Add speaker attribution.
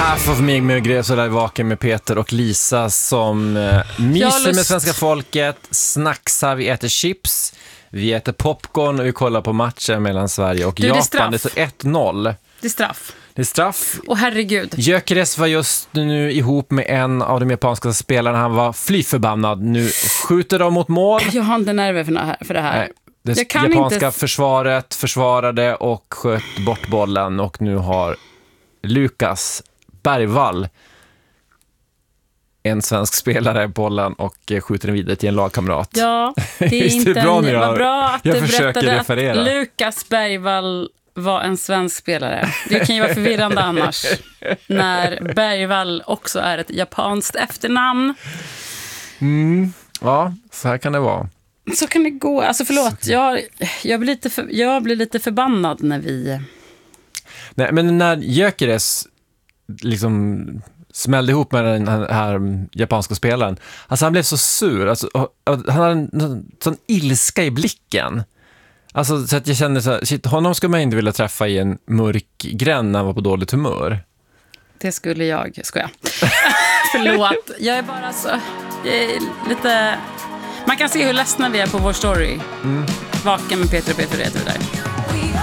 Speaker 1: Half of me med så där vaken med Peter och Lisa som myser med svenska folket, snacksar, vi äter chips, vi äter popcorn och vi kollar på matchen mellan Sverige och Japan. Det är så 1-0.
Speaker 2: Det är straff.
Speaker 1: Det är straff.
Speaker 2: Och herregud.
Speaker 1: Gyökeres var just nu ihop med en av de japanska spelarna. Han var flyförbannad. Nu skjuter de mot mål.
Speaker 2: Jag har inte nerver för det här.
Speaker 1: Nej. Det japanska försvaret försvarade och sköt bort bollen och nu har Lukas Bergvall, en svensk spelare, bollen och skjuter den vidare till en lagkamrat.
Speaker 2: Ja, det är inte
Speaker 1: bra nu.
Speaker 2: Vad bra att
Speaker 1: jag
Speaker 2: du berättade
Speaker 1: referera.
Speaker 2: Att Lukas Bergvall var en svensk spelare. Det kan ju vara förvirrande annars. När Bergvall också är ett japanskt efternamn.
Speaker 1: Ja, så här kan det vara.
Speaker 2: Så kan det gå. Alltså förlåt, jag blir lite förbannad när vi...
Speaker 1: Nej, men när Gyökeres liksom smällde ihop med den här japanska spelaren. Alltså han blev så sur. Alltså, han hade en sån ilska i blicken. Alltså så att jag kände så här, shit, honom skulle man inte vilja träffa i en mörk gränd när han var på dåligt humör.
Speaker 2: Det skulle jag, skoja. Förlåt, jag är bara så... Jag är lite... Man kan se hur ledsna vi är på vår story. Vaken med Peter och Peter heter vi där.